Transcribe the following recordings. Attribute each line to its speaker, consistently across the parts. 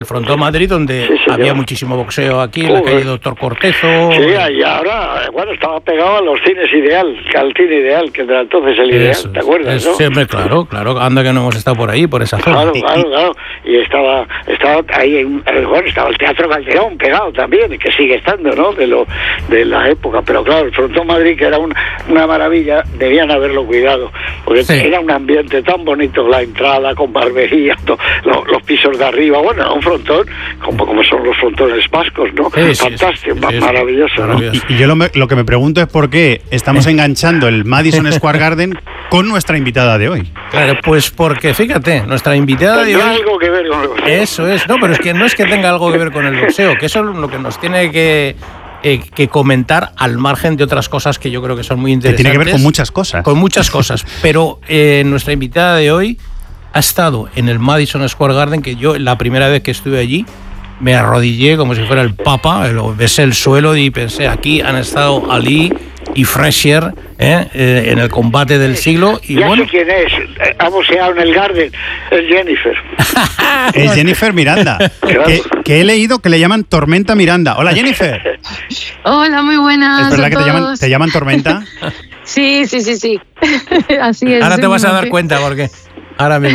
Speaker 1: El Frontón Madrid, donde había muchísimo boxeo aquí, en la calle Doctor Cortezo.
Speaker 2: Sí, y ahora, bueno, estaba pegado a los cines Ideal, al cine Ideal, que era entonces el Ideal, ¿te acuerdas, no?
Speaker 1: Siempre, claro, anda que no hemos estado por ahí, por esa zona.
Speaker 2: Claro. Y estaba ahí, bueno, estaba el Teatro Calderón pegado también, que sigue estando, ¿no? De la época, pero claro, el Frontón Madrid, que era una maravilla, debían haberlo cuidado, porque era un ambiente tan bonito, la entrada con barbería, los pisos de arriba, bueno, un frontón, como son los frontones vascos, ¿no? Fantástico, maravilloso, ¿no?
Speaker 3: Y yo lo que me pregunto es por qué estamos enganchando el Madison Square Garden con nuestra invitada de hoy.
Speaker 1: Claro, pues porque, fíjate, nuestra invitada de hoy...
Speaker 2: ¿Tendrá algo que ver con el boxeo?
Speaker 1: Eso es, no, pero es que no es que tenga algo que ver con el boxeo, que eso es lo que nos tiene que comentar al margen de otras cosas que yo creo que son muy interesantes.
Speaker 3: Que tiene que ver con muchas cosas.
Speaker 1: Con muchas cosas, pero nuestra invitada de hoy ha estado en el Madison Square Garden, que yo la primera vez que estuve allí me arrodillé como si fuera el Papa, besé el suelo y pensé, aquí han estado Ali y Frazier en el combate del siglo. Y
Speaker 2: ya sé quién es, ha boxeado en el Garden, es Jennifer.
Speaker 3: Es Jennifer Miranda, que he leído que le llaman Tormenta Miranda. Hola, Jennifer.
Speaker 4: Hola, muy buenas.
Speaker 3: ¿Es verdad que te llaman Tormenta?
Speaker 4: Sí. Así es.
Speaker 1: Ahora te vas a dar cuenta porque... Ahora mismo.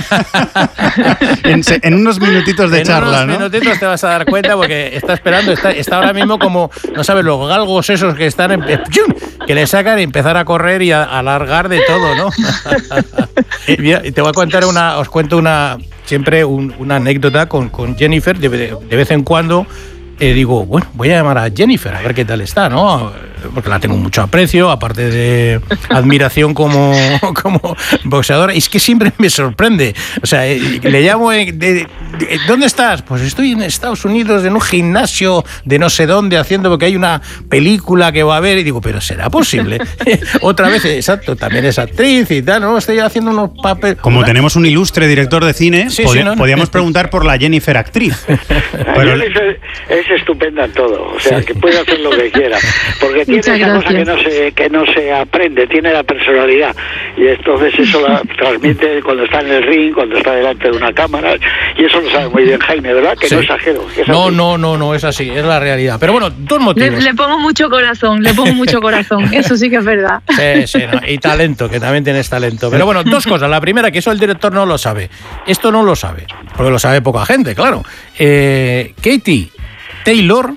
Speaker 3: en unos minutitos de charla, ¿no?
Speaker 1: En unos minutitos te vas a dar cuenta porque está esperando, está ahora mismo como, no sabes, los galgos esos que están que le sacan y empezar a correr y a alargar de todo, ¿no? Y te voy a contar os cuento siempre una anécdota con Jennifer, de vez en cuando. Digo, bueno, voy a llamar a Jennifer a ver qué tal está, ¿no? Porque la tengo mucho aprecio, aparte de admiración como boxeadora. Y es que siempre me sorprende. O sea, le llamo, ¿dónde estás? Pues estoy en Estados Unidos, en un gimnasio de no sé dónde, haciendo, porque hay una película que va a ver. Y digo, ¿pero será posible? Otra vez, exacto, también es actriz y tal, ¿no? Estoy haciendo unos papeles.
Speaker 3: Como tenemos un ilustre director de cine, podíamos preguntar por la Jennifer actriz.
Speaker 2: Pero Jennifer es estupenda en todo, o sea, que puede hacer lo que quiera, porque tiene esa cosa que no se aprende, tiene la personalidad, y entonces eso la transmite cuando está en el ring, cuando está delante de una cámara, y eso lo sabe muy bien Jaime, ¿verdad? Que no exagero.
Speaker 1: No, es así, es la realidad. Pero bueno, dos motivos.
Speaker 4: Le pongo mucho corazón, eso sí que es verdad.
Speaker 1: Sí, no, y talento, que también tienes talento. Pero bueno, dos cosas. La primera, que eso el director no lo sabe. Esto no lo sabe, porque lo sabe poca gente, claro. Katie Taylor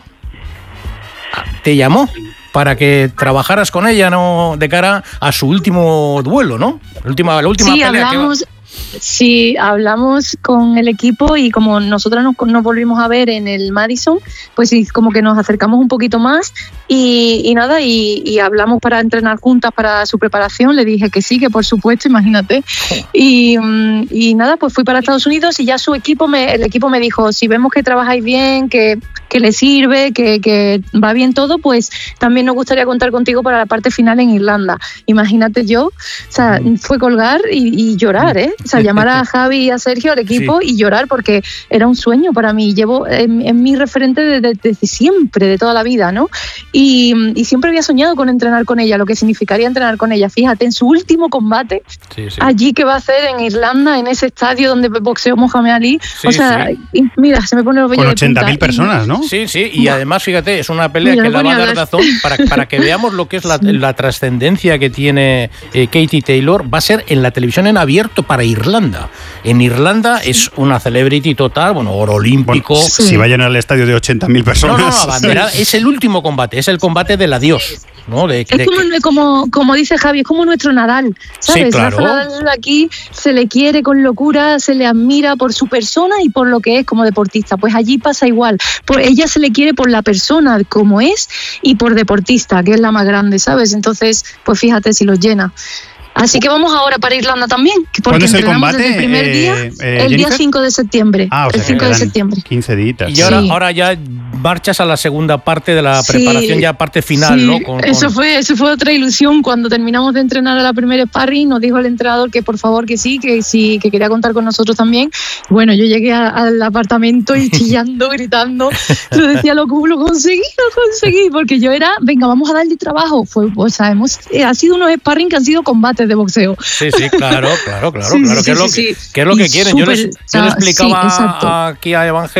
Speaker 1: te llamó para que trabajaras con ella, ¿no? De cara a su último duelo, ¿no? La última pelea.
Speaker 4: Sí, hablamos con el equipo y como nosotros nos volvimos a ver en el Madison, pues sí, como que nos acercamos un poquito más y nada, y hablamos para entrenar juntas para su preparación. Le dije que sí, que por supuesto, imagínate. Y nada, pues fui para Estados Unidos y ya el equipo me dijo, si vemos que trabajáis bien, que le sirve, que va bien todo, pues también nos gustaría contar contigo para la parte final en Irlanda. Imagínate yo, o sea, fue colgar y llorar, O sea, llamar a Javi y a Sergio, al equipo, y llorar porque era un sueño para mí. Llevo en mi referente desde siempre, de toda la vida, ¿no? Y siempre había soñado con entrenar con ella, lo que significaría entrenar con ella. Fíjate, en su último combate, allí que va a hacer en Irlanda, en ese estadio donde boxeó Mohamed Ali. Mira, se me pone los vellos de punta.
Speaker 3: Con 80.000 personas, ¿no?
Speaker 1: Sí, y además, fíjate, es una pelea que la va a dar Dazón para que veamos lo que es la trascendencia que tiene Katie Taylor. Va a ser en la televisión en abierto para Irlanda. En Irlanda es una celebrity total, oro olímpico.
Speaker 3: Bueno, si vayan al estadio de 80.000 personas.
Speaker 1: No, bandera, es el último combate, es el combate del adiós, ¿no?
Speaker 4: Como dice Javi, es como nuestro Nadal, ¿sabes?
Speaker 1: Sí, claro.
Speaker 4: Nadal aquí se le quiere con locura, se le admira por su persona y por lo que es como deportista. Pues allí pasa igual. Ella se le quiere por la persona como es y por deportista, que es la más grande, ¿sabes? Entonces, pues fíjate si los llena. Así que vamos ahora para Irlanda también.
Speaker 3: ¿Cuándo es el combate?
Speaker 4: Desde el primer día, el día 5 de septiembre.
Speaker 3: O sea,
Speaker 4: el 5 de septiembre.
Speaker 3: 15 días.
Speaker 1: Y ahora ya marchas a la segunda parte de la preparación, ya parte final,
Speaker 4: sí,
Speaker 1: ¿no?
Speaker 4: Eso fue otra ilusión. Cuando terminamos de entrenar a la primera sparring, nos dijo el entrenador que por favor que sí, que quería contar con nosotros también. Bueno, yo llegué al apartamento y chillando, gritando, yo decía, lo conseguí, porque yo era, venga, vamos a darle trabajo. Ha sido unos sparring que han sido combates de boxeo.
Speaker 1: Sí, claro,
Speaker 4: Sí,
Speaker 1: que es lo que quieren. Yo le explicaba aquí a Evangelio